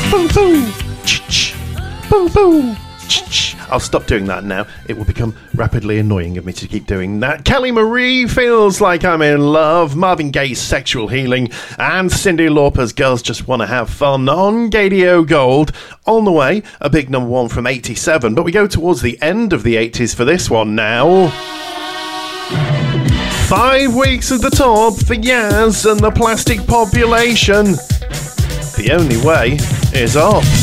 Boom, boom. Boom, boom. I'll stop doing that now. It will become rapidly annoying of me to keep doing that. Kelly Marie, Feels Like I'm in Love, Marvin Gaye's Sexual Healing, and Cyndi Lauper's Girls Just Wanna Have Fun on Gadio Gold. On the way, a big number one from 87, but we go towards the end of the 80s for this one now. 5 weeks at the top for Yaz and the Plastic Population. The Only Way Is Up.